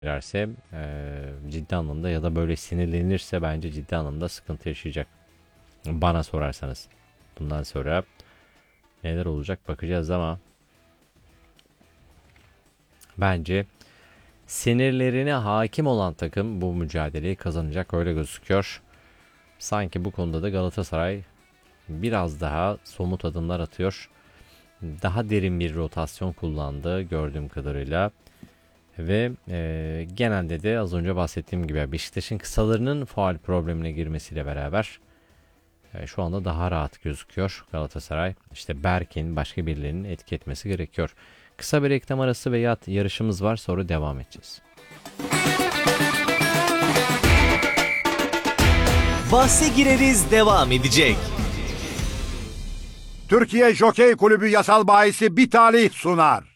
girerse ciddi anlamda ya da böyle sinirlenirse bence ciddi anlamda sıkıntı yaşayacak. Bana sorarsanız. Bundan sonra neler olacak bakacağız ama bence sinirlerine hakim olan takım bu mücadeleyi kazanacak, öyle gözüküyor. Sanki bu konuda da Galatasaray biraz daha somut adımlar atıyor. Daha derin bir rotasyon kullandı gördüğüm kadarıyla. Ve genelde de az önce bahsettiğim gibi Beşiktaş'ın kısalarının faul problemine girmesiyle beraber şu anda daha rahat gözüküyor Galatasaray. İşte Berk'in başka birilerinin etki etmesi gerekiyor. Kısa bir reklam arası veya yarışımız var, sonra devam edeceğiz. Bahse gireriz devam edecek. Türkiye Jokey Kulübü yasal bahisi bir talih sunar.